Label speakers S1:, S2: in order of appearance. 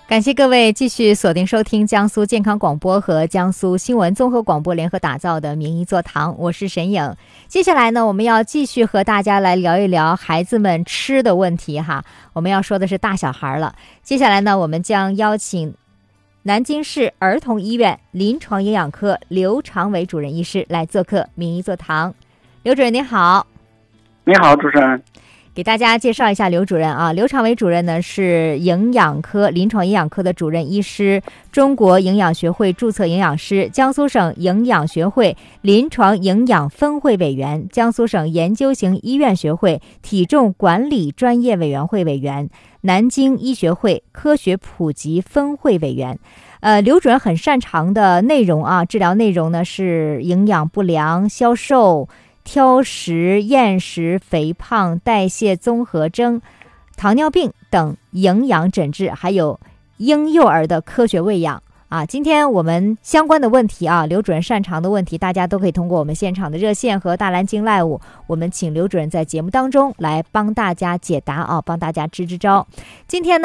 S1: 感谢各位继续锁定收听江苏健康广播和江苏新闻综合广播联合打造的名医座堂，我是沈颖。接下来呢，我们要继续和大家来聊一聊孩子们吃的问题哈。我们要说的是大小孩了。接下来呢，我们将邀请南京市儿童医院临床营养科刘长伟主任医师来做客名医座堂。刘主任您好。
S2: 你好，主持人。
S1: 给大家介绍一下刘主任啊，刘长伟主任呢是营养科临床营养科的主任医师，中国营养学会注册营养师，江苏省营养学会临床营养分会委员，江苏省研究型医院学会体重管理专业委员会委员，南京医学会科学普及分会委员。刘主任很擅长的内容啊，治疗内容呢是营养不良、消瘦、挑食、厌食、肥胖、代谢综合征、糖尿病等营养诊治，还有婴幼儿的科学喂养啊。今天我们相关的问题啊，刘主任擅长的问题，大家都可以通过我们现场的热线和大蓝鲸 Live， 我们请刘主任在节目当中来帮大家解答啊，帮大家支招。今天呢